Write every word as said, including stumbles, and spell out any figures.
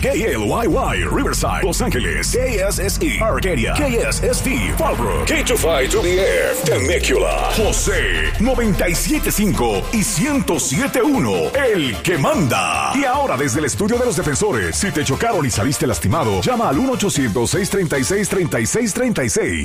K L Y Y, Riverside, Los Ángeles, K S S E, Arcadia, K S S T, Fallbrook, K two five to the F, Temecula, José, noventa y siete punto cinco y ciento siete punto uno, el que manda. Y ahora desde el estudio de los defensores, si te chocaron y saliste lastimado, llama al uno ochocientos, seiscientos treinta y seis, treinta y seis treinta y seis.